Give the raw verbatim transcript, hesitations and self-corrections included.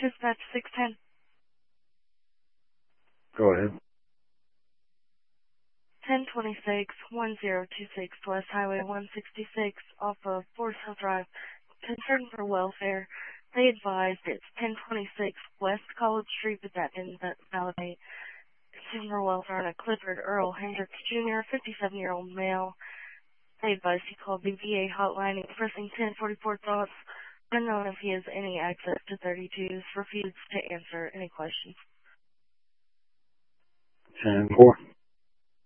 Dispatch six ten. Go ahead. ten twenty-six, one zero two six West Highway one sixty-six off of Forest Hill Drive. Concern for welfare. They advised it's ten twenty-six West College Street, but that didn't validate. Concern for welfare on a Clifford Earl Hendricks Junior, fifty-seven-year-old male. They advised he called the V A hotline expressing ten forty-four thoughts. Unknown if he has any access to thirty-twos. Refused to answer any questions. ten four.